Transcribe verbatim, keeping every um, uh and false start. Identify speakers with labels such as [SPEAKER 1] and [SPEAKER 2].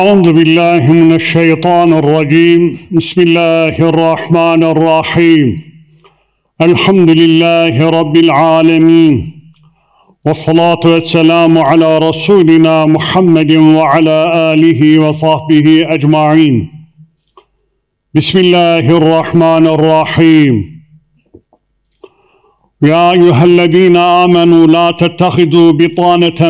[SPEAKER 1] أعوذ بالله من الشيطان الرجيم. بسم الله الرحمن الرحيم. الحمد لله رب العالمين، والصلاة والسلام على رسولنا محمد وعلى آله وصحبه أجمعين. بسم الله الرحمن الرحيم. يا أيها الذين آمنوا لا تتخذوا بطانة